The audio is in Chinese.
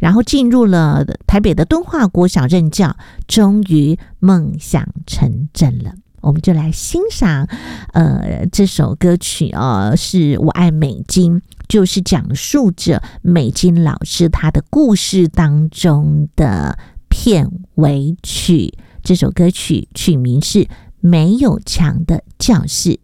然后进入了台北的敦化国小任教，终于梦想成真了。我们就来欣赏这首歌曲是我爱美金，就是讲述着美金老师他的故事当中的片尾曲。这首歌曲曲名是没有墙的教室。